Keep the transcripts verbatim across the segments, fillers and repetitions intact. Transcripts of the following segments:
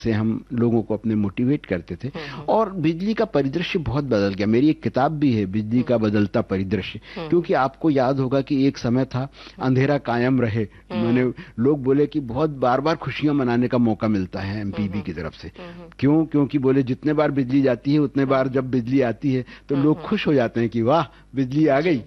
से हम लोगों को अपने मोटिवेट करते थे। और बिजली का परिदृश्य बहुत बदल गया। मेरी एक किताब भी है, बिजली का बदलता परिदृश्य, क्योंकि आपको याद होगा कि एक समय था अंधेरा कायम रहे, मैंने लोग बोले कि बहुत बार बार खुशियां मनाने का मौका मिलता है एमपीबी की तरफ से। क्यों? क्योंकि बोले जितने बार बिजली जाती है उतने बार जब बिजली आती है तो लोग खुश हो जाते हैं कि वाह बिजली आ गई।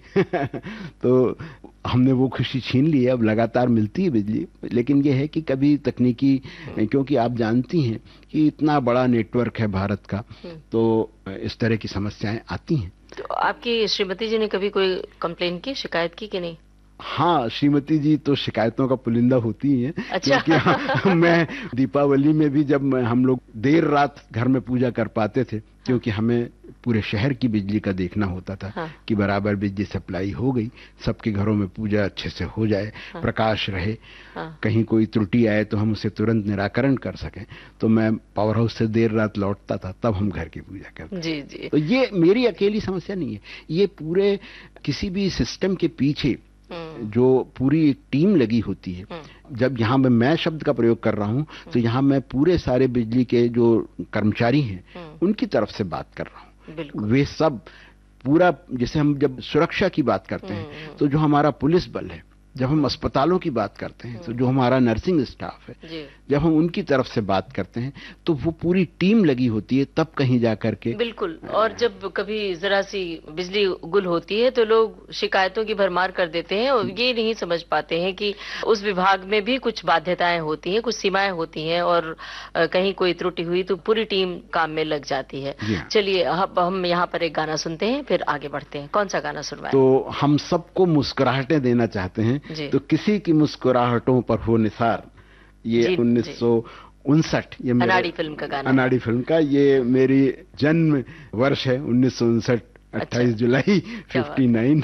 तो हमने वो खुशी छीन ली है, अब लगातार मिलती है बिजली। लेकिन ये है कि कभी तकनीकी, क्योंकि आप जानती हैं कि इतना बड़ा नेटवर्क है भारत का, तो इस तरह की समस्याएं आती हैं। तो आपकी श्रीमती जी ने कभी कोई कंप्लेन की, शिकायत की कि नहीं? हाँ, श्रीमती जी तो शिकायतों का पुलिंदा होती ही हैं। अच्छा। क्योंकि हाँ, मैं दीपावली में भी जब हम लोग देर रात घर में पूजा कर पाते थे, क्योंकि हमें पूरे शहर की बिजली का देखना होता था। हाँ। कि बराबर बिजली सप्लाई हो गई, सबके घरों में पूजा अच्छे से हो जाए। हाँ। प्रकाश रहे। हाँ। कहीं कोई त्रुटि आए तो हम उसे तुरंत निराकरण कर सकें। तो मैं पावर हाउस से देर रात लौटता था, तब हम घर की पूजा करते। जी जी। तो ये मेरी अकेली समस्या नहीं है, ये पूरे किसी भी सिस्टम के पीछे जो पूरी एक टीम लगी होती है। जब यहाँ मैं मैं शब्द का प्रयोग कर रहा हूँ तो यहाँ मैं पूरे सारे बिजली के जो कर्मचारी हैं उनकी तरफ से बात कर रहा हूँ। वे सब पूरा, जैसे हम जब सुरक्षा की बात करते हैं तो जो हमारा पुलिस बल है, जब हम अस्पतालों की बात करते हैं तो जो हमारा नर्सिंग स्टाफ है, जब हम उनकी तरफ से बात करते हैं तो वो पूरी टीम लगी होती है, तब कहीं जा करके। बिल्कुल। और जब कभी जरा सी बिजली गुल होती है तो लोग शिकायतों की भरमार कर देते हैं और ये नहीं समझ पाते हैं कि उस विभाग में भी कुछ बाध्यताएं होती हैं, कुछ सीमाएं होती हैं, और कहीं कोई त्रुटि हुई तो पूरी टीम काम में लग जाती है। चलिए अब हम यहाँ पर एक गाना सुनते हैं, फिर आगे बढ़ते हैं। कौन सा गाना सुनवाएं? तो हम सबको मुस्कुराहटें देना चाहते हैं, तो किसी की मुस्कुराहटों पर हो निसार, ये उन्नीस सौ उनसठ, ये अनाड़ी फिल्म का गाना, अनाड़ी फिल्म का, ये मेरी जन्म वर्ष है उन्नीस सौ उनसठ, अट्ठाईस जुलाई फिफ्टी नाइन।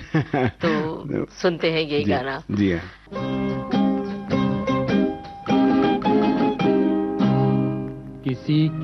तो सुनते हैं ये गाना। जी हाँ। किसी